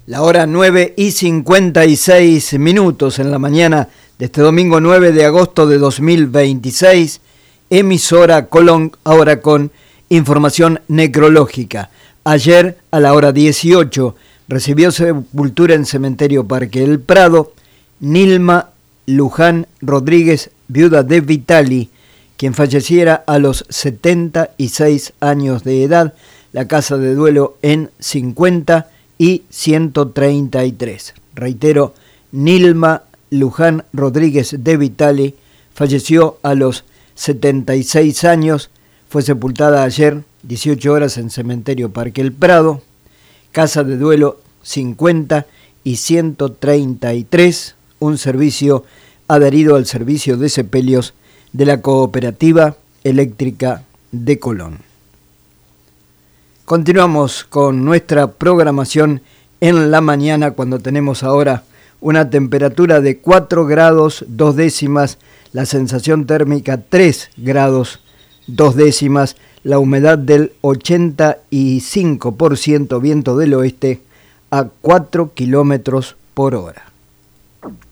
La hora 9:56 en la mañana de este domingo 9 de agosto de 2026, emisora Colón, ahora con información necrológica. Ayer a la hora 18 recibió sepultura en Cementerio Parque El Prado Nilma Luján Rodríguez, viuda de Vitali, quien falleciera a los 76 años de edad. La casa de duelo en 50 y 133. Reitero, Nilma Luján Rodríguez de Vitali falleció a los 76 años, fue sepultada ayer 18 horas en Cementerio Parque El Prado, casa de duelo 50 y 133, un servicio adherido al servicio de sepelios de la Cooperativa Eléctrica de Colón. Continuamos con nuestra programación en la mañana, cuando tenemos ahora una temperatura de 4 grados 2 décimas, la sensación térmica 3 grados 2 décimas, la humedad del 85%, viento del oeste a 4 kilómetros por hora.